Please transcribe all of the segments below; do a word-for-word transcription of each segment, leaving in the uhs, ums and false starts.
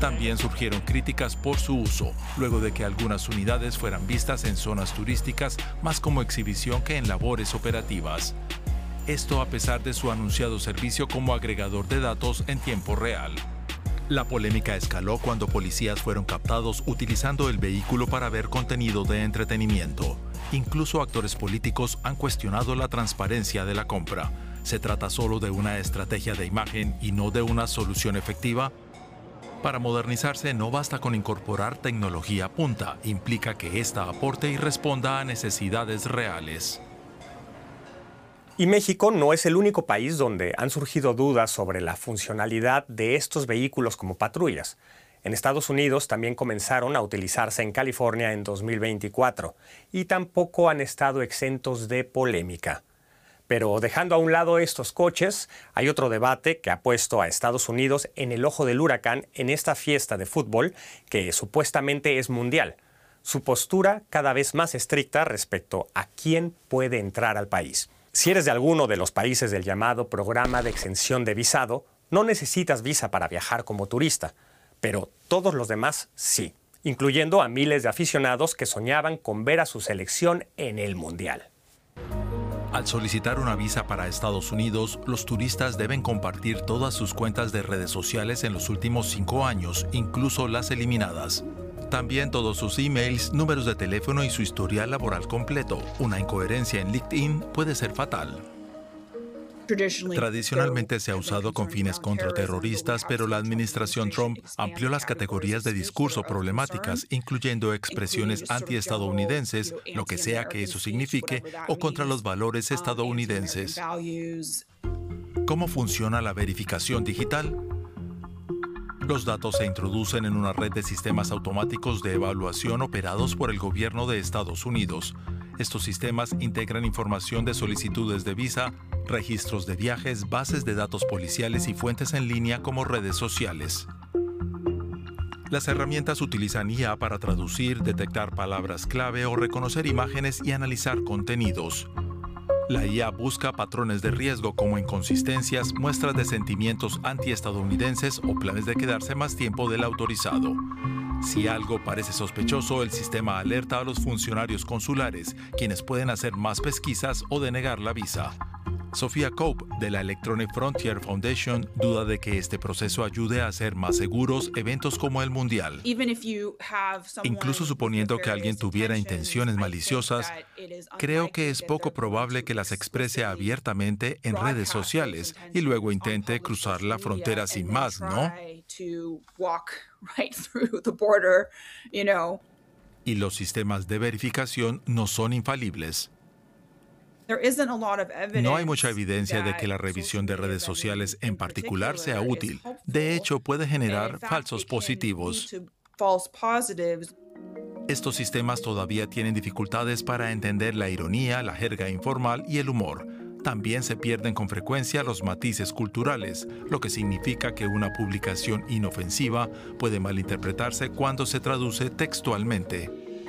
También surgieron críticas por su uso, luego de que algunas unidades fueran vistas en zonas turísticas más como exhibición que en labores operativas. Esto a pesar de su anunciado servicio como agregador de datos en tiempo real. La polémica escaló cuando policías fueron captados utilizando el vehículo para ver contenido de entretenimiento. Incluso actores políticos han cuestionado la transparencia de la compra. ¿Se trata solo de una estrategia de imagen y no de una solución efectiva? Para modernizarse no basta con incorporar tecnología punta, implica que ésta aporte y responda a necesidades reales. Y México no es el único país donde han surgido dudas sobre la funcionalidad de estos vehículos como patrullas. En Estados Unidos también comenzaron a utilizarse en California en dos mil veinticuatro y tampoco han estado exentos de polémica. Pero dejando a un lado estos coches, hay otro debate que ha puesto a Estados Unidos en el ojo del huracán en esta fiesta de fútbol que supuestamente es mundial. Su postura cada vez más estricta respecto a quién puede entrar al país. Si eres de alguno de los países del llamado programa de exención de visado, no necesitas visa para viajar como turista, pero todos los demás sí, incluyendo a miles de aficionados que soñaban con ver a su selección en el Mundial. Al solicitar una visa para Estados Unidos, los turistas deben compartir todas sus cuentas de redes sociales en los últimos cinco años, incluso las eliminadas. También todos sus emails, números de teléfono y su historial laboral completo. Una incoherencia en LinkedIn puede ser fatal. Tradicionalmente se ha usado con fines contraterroristas, pero la administración Trump amplió las categorías de discurso problemáticas, incluyendo expresiones antiestadounidenses, lo que sea que eso signifique, o contra los valores estadounidenses. ¿Cómo funciona la verificación digital? Los datos se introducen en una red de sistemas automáticos de evaluación operados por el gobierno de Estados Unidos. Estos sistemas integran información de solicitudes de visa, registros de viajes, bases de datos policiales y fuentes en línea como redes sociales. Las herramientas utilizan I A para traducir, detectar palabras clave o reconocer imágenes y analizar contenidos. La I A busca patrones de riesgo como inconsistencias, muestras de sentimientos antiestadounidenses o planes de quedarse más tiempo del autorizado. Si algo parece sospechoso, el sistema alerta a los funcionarios consulares, quienes pueden hacer más pesquisas o denegar la visa. Sofía Cope, de la Electronic Frontier Foundation, duda de que este proceso ayude a hacer más seguros eventos como el Mundial. Incluso suponiendo que alguien tuviera intenciones maliciosas, creo que es poco probable que las exprese abiertamente en redes sociales y luego intente cruzar la frontera sin más, ¿no? Y los sistemas de verificación no son infalibles. No hay mucha evidencia de que la revisión de redes sociales en particular sea útil. De hecho, puede generar falsos positivos. Estos sistemas todavía tienen dificultades para entender la ironía, la jerga informal y el humor. También se pierden con frecuencia los matices culturales, lo que significa que una publicación inofensiva puede malinterpretarse cuando se traduce textualmente.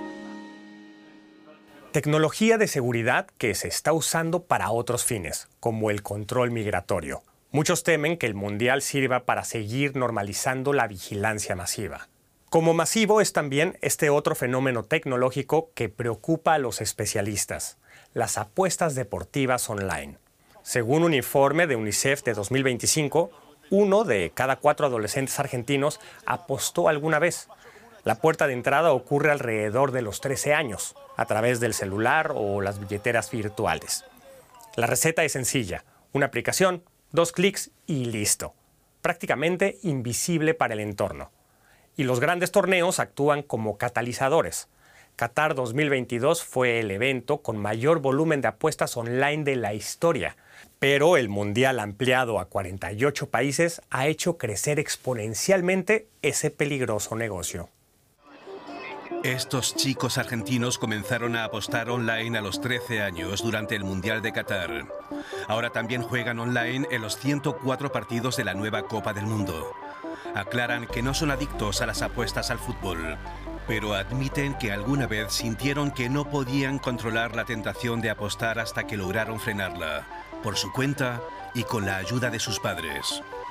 Tecnología de seguridad que se está usando para otros fines, como el control migratorio. Muchos temen que el Mundial sirva para seguir normalizando la vigilancia masiva. Como masivo es también este otro fenómeno tecnológico que preocupa a los especialistas: las apuestas deportivas online. Según un informe de UNICEF de dos mil veinticinco, uno de cada cuatro adolescentes argentinos apostó alguna vez. La puerta de entrada ocurre alrededor de los trece años, a través del celular o las billeteras virtuales. La receta es sencilla: una aplicación, dos clics y listo. Prácticamente invisible para el entorno. Y los grandes torneos actúan como catalizadores. Qatar dos mil veintidós fue el evento con mayor volumen de apuestas online de la historia, pero el Mundial ampliado a cuarenta y ocho países ha hecho crecer exponencialmente ese peligroso negocio. Estos chicos argentinos comenzaron a apostar online a los trece años durante el Mundial de Qatar. Ahora también juegan online en los ciento cuatro partidos de la nueva Copa del Mundo. Aclaran que no son adictos a las apuestas al fútbol, pero admiten que alguna vez sintieron que no podían controlar la tentación de apostar hasta que lograron frenarla, por su cuenta y con la ayuda de sus padres.